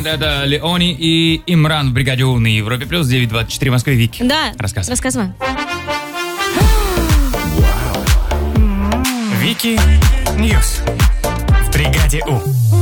Это Леони и Имран в бригаде У на Европе плюс 9:24 в Москве. Вики. Да. Рассказывай. Вики Ньюс в бригаде У.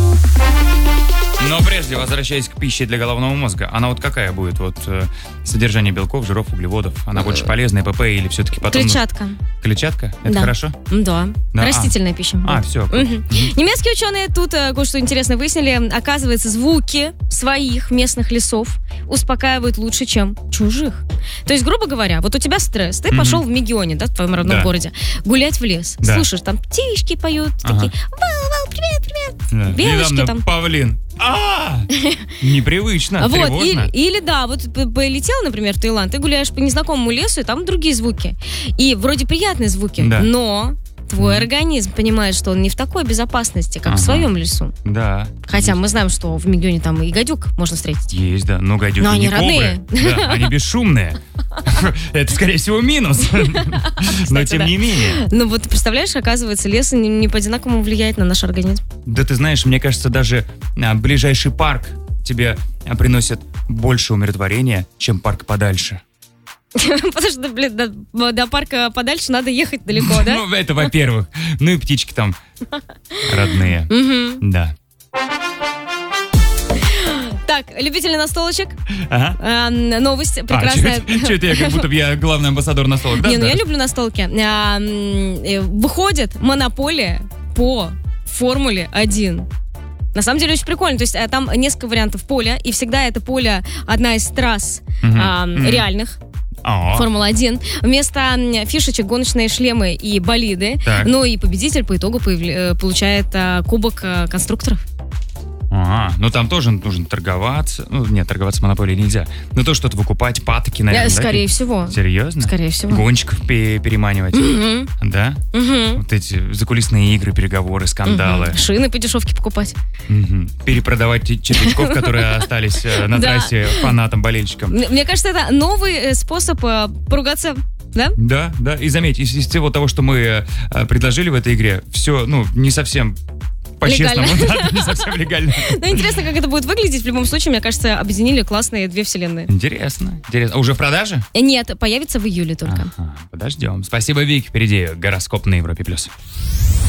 Но прежде, возвращаясь к пище для головного мозга, она вот какая будет? Вот содержание белков, жиров, углеводов. Она больше полезная, ПП или все-таки потом... Клетчатка. Клетчатка? Это Да. хорошо? Да. Растительная пища. Все. Немецкие ученые тут кое-что интересное выяснили. Оказывается, звуки своих местных лесов успокаивают лучше, чем чужих. То есть, грубо говоря, вот у тебя стресс, ты пошел в Мегионе, да, в твоем родном городе, гулять в лес. Да. Слушаешь, там птички поют, такие, вау, привет, белочки там. Павлин. Непривычно, Вот, тревожно. или да, вот полетел, например, в Таиланд, ты гуляешь по незнакомому лесу, и там другие звуки. И вроде приятные звуки, Да. но твой организм понимает, что он не в такой безопасности, как в своем лесу. Да. Хотя мы знаем, что в Мегионе там и гадюк можно встретить. Есть, да. Но гадюки Но они не кобры. родные. Да, они бесшумные. Это, скорее всего, минус. Но тем да. не менее. Ну вот, представляешь, оказывается, лес не по-одинаковому влияет на наш организм. Да ты знаешь, мне кажется, даже ближайший парк тебе приносит больше умиротворения, чем парк подальше. Потому что, блин, до парка подальше надо ехать далеко, да? Ну, это во-первых. Ну и птички там родные. Да. Так, любители настолочек. Ага. Новость прекрасная. Че это я, как будто бы я главный амбассадор настолок, да? Не, ну я люблю настолки. Выходит монополия по Формуле 1. На самом деле очень прикольно. То есть там несколько вариантов поля, и всегда это поле одна из трасс реальных. Формула-1. Вместо фишечек гоночные шлемы и болиды. Так. Ну и победитель по итогу получает кубок конструкторов. Ну там тоже нужно торговаться. Ну, нет, торговаться монополией нельзя. Но то что-то выкупать, патоки, наверное, Скорее всего. Серьезно? Скорее всего. Гонщиков переманивать. Да? Вот эти закулисные игры, переговоры, скандалы. Шины по дешевке покупать. Перепродавать червячков, которые остались на трассе фанатам, болельщикам. Мне кажется, это новый способ поругаться. Да? Да. И заметь, из всего того, что мы предложили в этой игре, все, не совсем по-честному, да, не совсем легально. Ну, интересно, как это будет выглядеть. В любом случае, мне кажется, объединили классные две вселенные. Интересно. А уже в продаже? Нет, появится в июле только. Подождем. Спасибо, Вик. Впереди гороскоп на Европе+.